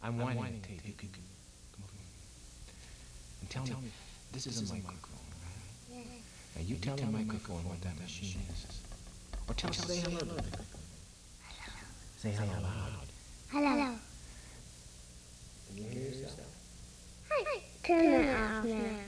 I'm wanting to tape. You could come over here and tell me. This is a microphone, right? Yes. Now you tell the microphone what that machine is. Or say hello to it. Say hello loud. Hello. Can you hear yourself? Turn it off now.